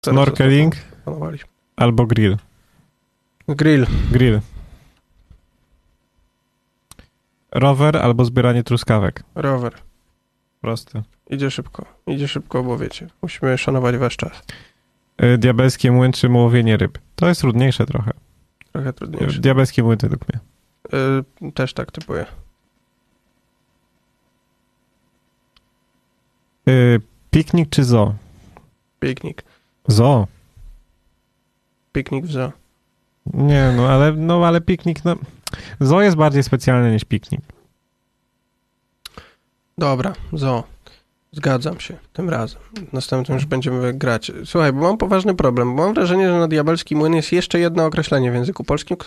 Snorkeling albo grill. Grill. Rower albo zbieranie truskawek. Rower. Proste. Idzie szybko, bo wiecie, musimy szanować wasz czas. Diabelskie młyn czy łowienie ryb. To jest trudniejsze trochę. Trochę trudniejsze. Diabelskie młyn według mnie. Też tak typuję. Piknik czy zoo? Piknik. Zoo. Piknik w zoo. Nie, ale piknik, zoo jest bardziej specjalny niż piknik. Dobra, zoo. Zgadzam się tym razem. Następnym już będziemy grać. Słuchaj, bo mam poważny problem, bo mam wrażenie, że na diabelski młyn jest jeszcze jedno określenie w języku polskim,